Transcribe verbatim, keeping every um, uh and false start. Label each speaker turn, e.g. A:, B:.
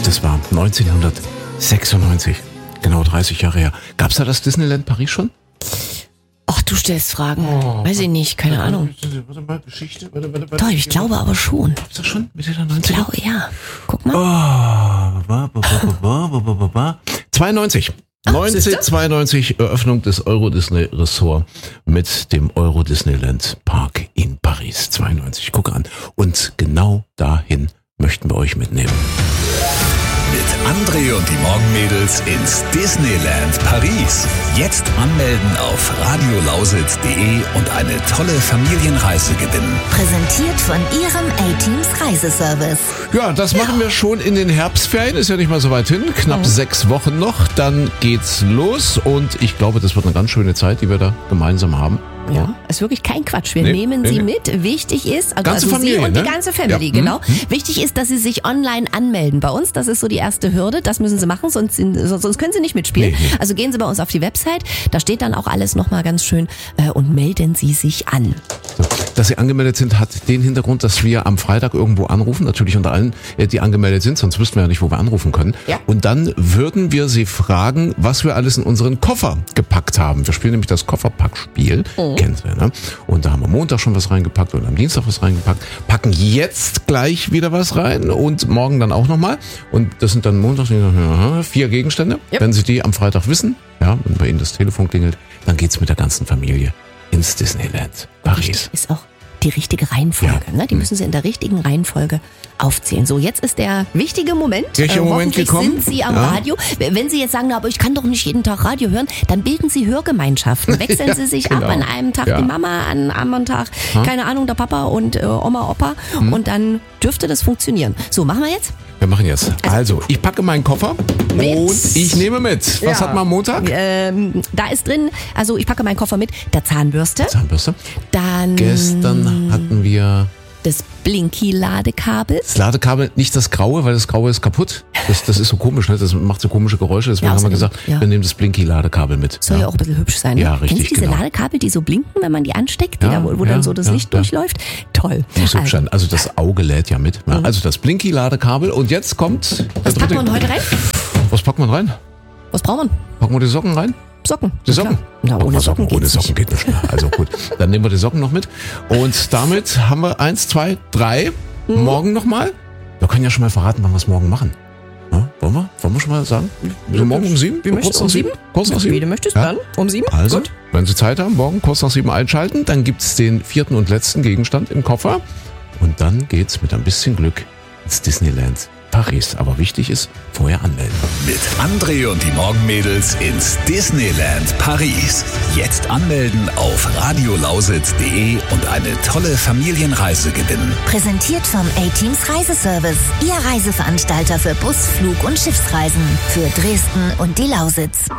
A: das war neunzehnhundertsechsundneunzig. Genau dreißig Jahre her. Gab es da das Disneyland Paris schon?
B: Ach, du stellst Fragen. Oh, Weiß ich nicht, keine warte, Ahnung.
A: Warte mal, Geschichte. Warte, warte, warte,
B: Doch, ich glaube aber schon.
A: Gab's das schon? Mitte der neunziger?
B: Ich glaube, ja. Guck mal.
A: Oh, ba, ba, ba, ba, ba, ba, ba. zweiundneunzig. Ach, neunzehnhundertzweiundneunzig Eröffnung des Euro Disney Resort mit dem Euro Disneyland Park in Paris. zweiundneunzig. Gucke an. Und genau dahin möchten wir euch mitnehmen.
C: Mit André und die Morgenmädels ins Disneyland Paris. Jetzt anmelden auf radiolausitz punkt de und eine tolle Familienreise gewinnen.
D: Präsentiert von Ihrem A-Teams Reiseservice.
A: Ja, das machen wir schon in den Herbstferien. Ist ja nicht mal so weit hin. Knapp mhm. sechs Wochen noch. Dann geht's los. Und ich glaube, das wird eine ganz schöne Zeit, die wir da gemeinsam haben.
B: Ja, ist wirklich kein Quatsch. Wir
A: nee,
B: nehmen
A: nee,
B: Sie
A: nee.
B: mit. Wichtig ist, also,
A: ganze
B: also
A: Familie,
B: Sie und
A: ne?
B: die ganze Family,
A: ja.
B: genau.
A: Hm.
B: Wichtig ist, dass Sie sich online anmelden bei uns. Das ist so die erste Hürde. Das müssen Sie machen, sonst, sonst können Sie nicht mitspielen. Nee, nee. Also gehen Sie bei uns auf die Website. Da steht dann auch alles nochmal ganz schön äh, und melden Sie sich an.
A: So, dass Sie angemeldet sind, hat den Hintergrund, dass wir am Freitag irgendwo anrufen. Natürlich unter allen, die angemeldet sind, sonst wüssten wir ja nicht, wo wir anrufen können.
B: Ja.
A: Und dann würden wir Sie fragen, was wir alles in unseren Koffer gepackt haben. Wir spielen nämlich das Kofferpackspiel. Mhm. Kennt ihr, ne? Und da haben wir Montag schon was reingepackt und am Dienstag was reingepackt. Packen jetzt gleich wieder was rein und morgen dann auch nochmal. Und das sind dann Montag vier Gegenstände. Yep. Wenn Sie die am Freitag wissen, ja, wenn bei Ihnen das Telefon klingelt, dann geht's mit der ganzen Familie ins Disneyland Paris.
B: Richtig, ist auch die richtige Reihenfolge.
A: Ja.
B: Ne? Die müssen Sie in der richtigen Reihenfolge aufzählen. So, jetzt ist der wichtige Moment.
A: Welcher
B: äh,
A: Moment gekommen?
B: Sind Sie am
A: ja.
B: Radio. Wenn Sie jetzt sagen, aber ich kann doch nicht jeden Tag Radio hören, dann bilden Sie Hörgemeinschaften. Wechseln
A: ja,
B: Sie sich
A: genau.
B: ab. An einem Tag
A: ja.
B: die Mama, an einem anderen Tag,
A: ha?
B: keine Ahnung, der Papa und äh, Oma, Opa. Hm. Und dann dürfte das funktionieren. So, machen wir jetzt?
A: Wir machen jetzt. Also, ich packe meinen Koffer
B: mit.
A: und ich nehme mit. Was
B: ja.
A: hat man am Montag?
B: Ähm, da ist drin, also ich packe meinen Koffer mit, der Zahnbürste.
A: Zahnbürste.
B: Dann
A: Gestern hatten wir
B: das Blinky-Ladekabel.
A: Das Ladekabel, nicht das graue, weil das graue ist kaputt. Das, das ist so komisch, ne? Das macht so komische Geräusche. Deswegen
B: ja,
A: haben wir gesagt,
B: ja.
A: wir nehmen das Blinky-Ladekabel mit.
B: Soll ja. ja auch ein bisschen hübsch sein. Ne?
A: Ja, richtig.
B: Kennen Sie diese
A: genau.
B: Ladekabel, die so blinken, wenn man die ansteckt, die
A: ja,
B: da, wo, wo
A: ja,
B: dann so das
A: ja,
B: Licht
A: ja.
B: durchläuft? Toll.
A: Muss hübsch sein. Also das Auge lädt ja mit. Ja. Also das Blinky-Ladekabel. Und jetzt kommt...
B: Was packt man heute rein?
A: Was packt man rein?
B: Was braucht man?
A: Packen wir die Socken rein?
B: Socken.
A: Die Socken?
B: Na, ohne Socken,
A: Socken, ohne Socken
B: nicht.
A: geht nicht. Also gut, dann nehmen wir die Socken noch mit. Und damit haben wir eins, zwei, drei. Mhm. Morgen nochmal. Wir können ja schon mal verraten, wann wir es morgen machen. Ja, wollen wir? Wollen wir schon mal sagen? Also morgen um sieben?
B: Wie möchtest du? Um sieben?
A: Kurz nach sieben?
B: Wie du möchtest,
A: ja?
B: dann um sieben.
A: Also,
B: gut.
A: Wenn Sie Zeit haben, morgen kurz nach sieben einschalten. Dann gibt's den vierten und letzten Gegenstand im Koffer. Und dann geht's mit ein bisschen Glück ins Disneyland Paris. Aber wichtig ist, vorher anmelden.
C: Mit André und die Morgenmädels ins Disneyland Paris. Jetzt anmelden auf radiolausitz punkt de und eine tolle Familienreise gewinnen.
D: Präsentiert vom A-Teams Reiseservice. Ihr Reiseveranstalter für Bus-, Flug- und Schiffsreisen. Für Dresden und die Lausitz.